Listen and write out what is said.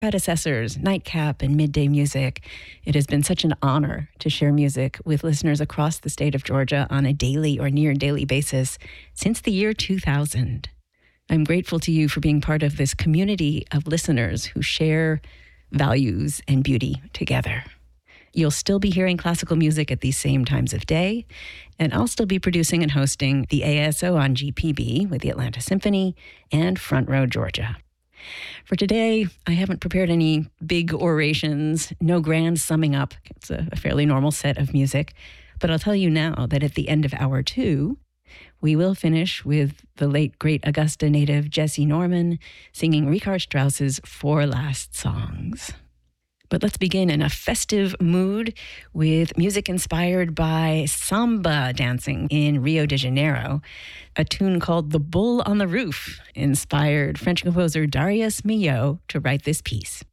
predecessors, Nightcap and Midday Music. It has been such an honor to share music with listeners across the state of Georgia on a daily or near daily basis since the year 2000. I'm grateful to you for being part of this community of listeners who share values and beauty together. You'll still be hearing classical music at these same times of day, and I'll still be producing and hosting the ASO on GPB with the Atlanta Symphony and Front Row Georgia. For today, I haven't prepared any big orations, no grand summing up. It's a fairly normal set of music, but I'll tell you now that at the end of hour 2, we will finish with the late, great Augusta native Jesse Norman singing Richard Strauss's 4 Last Songs. But let's begin in a festive mood with music inspired by samba dancing in Rio de Janeiro. A tune called The Bull on the Roof inspired French composer Darius Milhaud to write this piece.